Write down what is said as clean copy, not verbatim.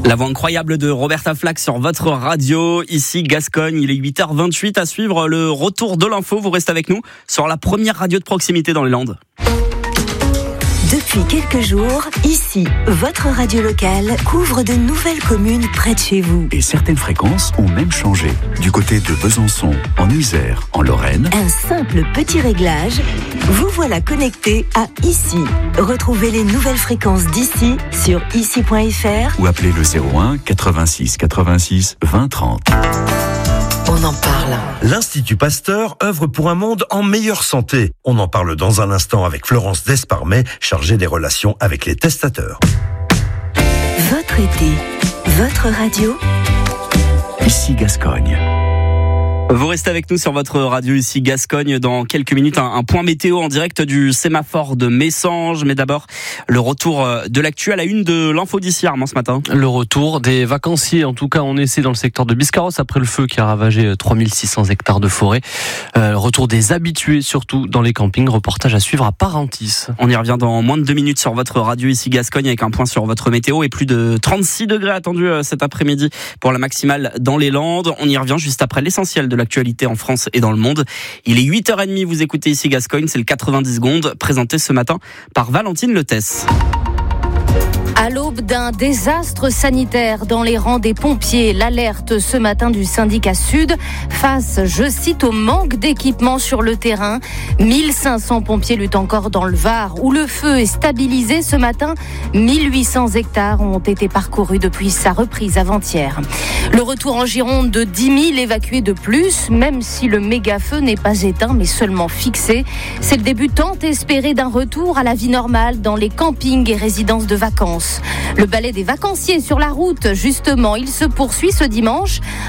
La voix incroyable de Roberta Flack sur votre radio, ici Gascogne, il est 8h28 à suivre le retour de l'info. Vous restez avec nous sur la première radio de proximité dans les Landes. Depuis quelques jours, ici, votre radio locale couvre de nouvelles communes près de chez vous. Et certaines fréquences ont même changé. Du côté de Besançon, en Isère, en Lorraine. Un simple petit réglage, vous voilà connecté à Ici. Retrouvez les nouvelles fréquences d'ici sur ici.fr ou appelez le 01 86 86 20 30. On en parle. L'Institut Pasteur œuvre pour un monde en meilleure santé. On en parle dans un instant avec Florence Desparmet, chargée des relations avec les testateurs. Votre été, votre radio. Ici Gascogne. Vous restez avec nous sur votre radio ici Gascogne. Dans quelques minutes, un point météo en direct du sémaphore de Messanges. Mais d'abord, le retour de l'actu à la une de l'info d'ici, Armand, ce matin. Le retour des vacanciers, en tout cas on essaie dans le secteur de Biscarrosse après le feu qui a ravagé 3600 hectares de forêt. Retour des habitués, surtout dans les campings. Reportage à suivre à Parentis. On y revient dans moins de 2 minutes sur votre radio ici Gascogne avec un point sur votre météo et plus de 36 degrés attendus cet après-midi pour la maximale dans les Landes. On y revient juste après l'essentiel de l'actualité en France et dans le monde. Il est 8h30, vous écoutez ici Gascogne, c'est le 90 secondes, présenté ce matin par Valentine Letès. À l'aube d'un désastre sanitaire dans les rangs des pompiers, l'alerte ce matin du syndicat Sud face, je cite, au manque d'équipement sur le terrain. 1500 pompiers luttent encore dans le Var où le feu est stabilisé ce matin. 1800 hectares ont été parcourus depuis sa reprise avant-hier. Le retour en Gironde de 10 000 évacués de plus, même si le méga-feu n'est pas éteint mais seulement fixé. C'est le début tant espéré d'un retour à la vie normale dans les campings et résidences de vacances. Le balai des vacanciers sur la route, justement, il se poursuit ce dimanche